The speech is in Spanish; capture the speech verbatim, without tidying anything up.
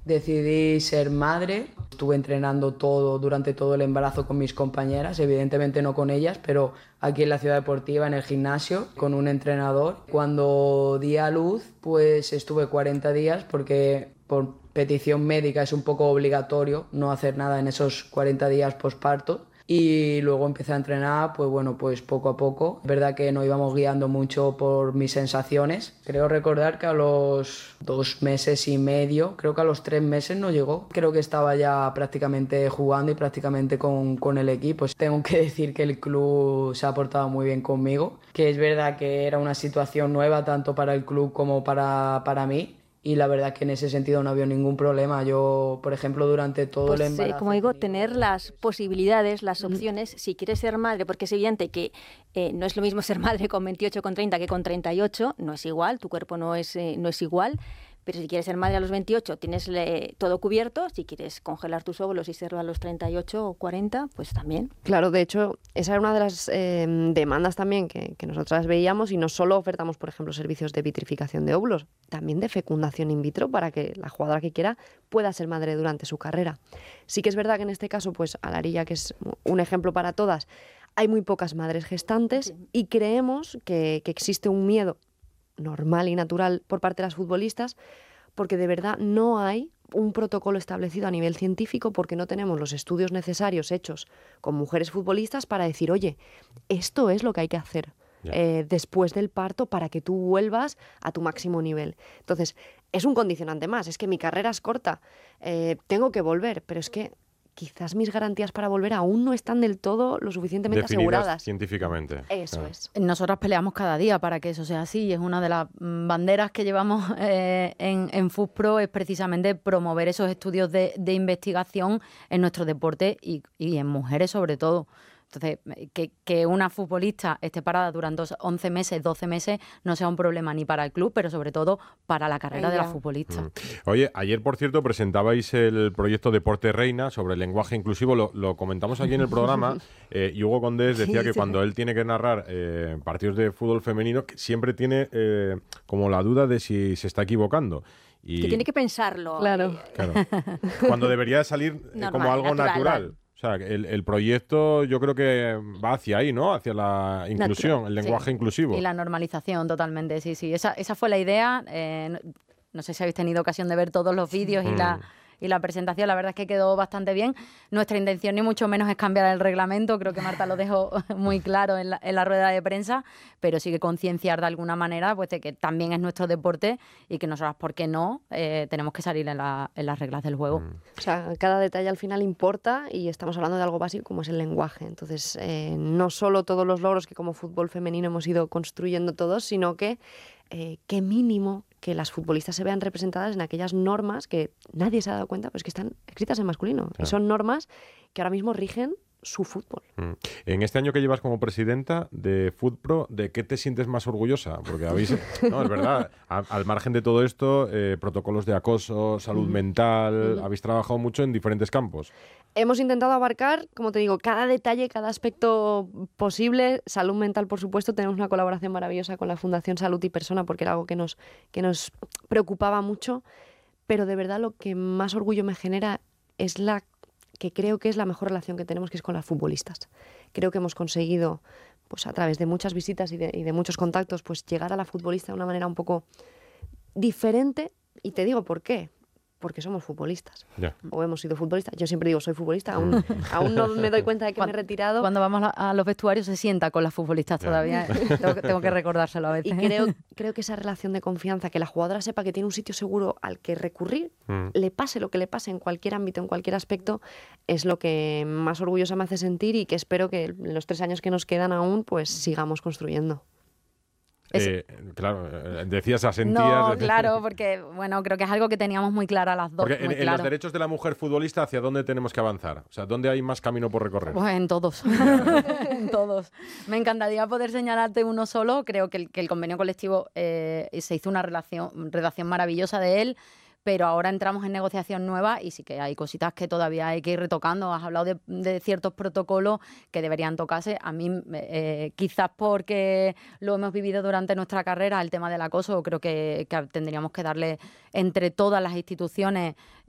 Decidí ser madre. Estuve entrenando todo durante todo el embarazo con mis compañeras, evidentemente no con ellas, pero aquí en la ciudad deportiva, en el gimnasio, con un entrenador. Cuando di a luz, pues estuve cuarenta días porque por petición médica es un poco obligatorio no hacer nada en esos cuarenta días posparto. Y luego empecé a entrenar, pues bueno, pues poco a poco. Es verdad que nos íbamos guiando mucho por mis sensaciones. Creo recordar que a los dos meses y medio, creo que a los tres meses no llegó. Creo que estaba ya prácticamente jugando y prácticamente con, con el equipo. Tengo que decir que el club se ha portado muy bien conmigo, que es verdad que era una situación nueva tanto para el club como para, para mí. Y la verdad que en ese sentido no había ningún problema. Yo, por ejemplo, durante todo pues, el embarazo... Eh, como digo, tener las posibilidades, las opciones, si quieres ser madre, porque es evidente que eh, no es lo mismo ser madre con veintiocho, con treinta que con treinta y ocho, no es igual, tu cuerpo no es, eh, no es igual. Pero si quieres ser madre a los veintiocho, tienes eh, todo cubierto. Si quieres congelar tus óvulos y serlo a los treinta y ocho o cuarenta, pues también. Claro, de hecho, esa era una de las eh, demandas también que, que nosotras veíamos, y no solo ofertamos, por ejemplo, servicios de vitrificación de óvulos, también de fecundación in vitro para que la jugadora que quiera pueda ser madre durante su carrera. Sí que es verdad que en este caso, pues Alarilla, que es un ejemplo para todas, hay muy pocas madres gestantes, sí. Y creemos que, que existe un miedo normal y natural por parte de las futbolistas, porque de verdad no hay un protocolo establecido a nivel científico, porque no tenemos los estudios necesarios hechos con mujeres futbolistas para decir, oye, esto es lo que hay que hacer eh, después del parto para que tú vuelvas a tu máximo nivel. Entonces, es un condicionante más, es que mi carrera es corta, eh, tengo que volver, pero es que quizás mis garantías para volver aún no están del todo lo suficientemente definidas aseguradas. Científicamente. Eso claro. es. Nosotras peleamos cada día para que eso sea así, y es una de las banderas que llevamos eh, en, en FUTPRO, es precisamente promover esos estudios de, de investigación en nuestro deporte y, y en mujeres sobre todo. Entonces, que, que una futbolista esté parada durante once meses, doce meses, no sea un problema ni para el club, pero sobre todo para la carrera Ay, de la futbolista. Mm. Oye, ayer, por cierto, presentabais el proyecto Deporte Reina sobre el lenguaje inclusivo. Lo, lo comentamos aquí en el programa eh, y Hugo Condés decía sí, que sí. cuando él tiene que narrar eh, partidos de fútbol femenino, siempre tiene eh, como la duda de si se está equivocando. Y, que tiene que pensarlo. Claro. claro. Cuando debería salir eh, Normal, como algo natural. natural. O sea, el, el proyecto yo creo que va hacia ahí, ¿no? Hacia la inclusión, Natural, el lenguaje sí. inclusivo. Y la normalización, totalmente, sí, sí. Esa, esa fue la idea. Eh, no, no sé si habéis tenido ocasión de ver todos los vídeos mm. y la... y la presentación, la verdad es que quedó bastante bien. Nuestra intención ni mucho menos es cambiar el reglamento, creo que Marta lo dejó muy claro en la, en la rueda de prensa, pero sí que concienciar de alguna manera pues de que también es nuestro deporte y que nosotras, ¿por qué no?, eh, tenemos que salir en, la, en las reglas del juego. Mm. O sea, cada detalle al final importa, y estamos hablando de algo básico como es el lenguaje. Entonces, eh, no solo todos los logros que como fútbol femenino hemos ido construyendo todos, sino que eh, qué mínimo que las futbolistas se vean representadas en aquellas normas que nadie se ha dado cuenta, pues que están escritas en masculino. Claro. Y son normas que ahora mismo rigen su fútbol. Mm. En este año que llevas como presidenta de FUTPRO, ¿de qué te sientes más orgullosa? Porque habéis, no, es verdad, a, al margen de todo esto, eh, protocolos de acoso, salud mm. mental, mm. habéis trabajado mucho en diferentes campos. Hemos intentado abarcar, como te digo, cada detalle, cada aspecto posible. Salud mental, por supuesto, tenemos una colaboración maravillosa con la Fundación Salud y Persona, porque era algo que nos, que nos preocupaba mucho, pero de verdad lo que más orgullo me genera es la que creo que es la mejor relación que tenemos, que es con las futbolistas. Creo que hemos conseguido, pues a través de muchas visitas y de, y de muchos contactos, pues llegar a la futbolista de una manera un poco diferente, y te digo por qué. Porque somos futbolistas, yeah. o hemos sido futbolistas. Yo siempre digo, soy futbolista, aún, aún no me doy cuenta de que cuando, me he retirado. Cuando vamos a los vestuarios se sienta con las futbolistas yeah. todavía, tengo, que, tengo que recordárselo a veces. Y creo, creo que esa relación de confianza, que la jugadora sepa que tiene un sitio seguro al que recurrir, mm. le pase lo que le pase en cualquier ámbito, en cualquier aspecto, es lo que más orgullosa me hace sentir, y que espero que en los tres años que nos quedan aún, pues sigamos construyendo. Eh, claro, decías asentías. No, claro, porque bueno, creo que es algo que teníamos muy clara las dos. Porque en, muy en claro. los derechos de la mujer futbolista, ¿hacia dónde tenemos que avanzar? O sea, ¿dónde hay más camino por recorrer? Pues en todos, en todos. Me encantaría poder señalarte uno solo. Creo que el, que el convenio colectivo eh, se hizo una relación, redacción maravillosa de él, pero ahora entramos en negociación nueva y sí que hay cositas que todavía hay que ir retocando. Has hablado de, de ciertos protocolos que deberían tocarse. A mí, eh, quizás porque lo hemos vivido durante nuestra carrera, el tema del acoso, creo que, que tendríamos que darle entre todas las instituciones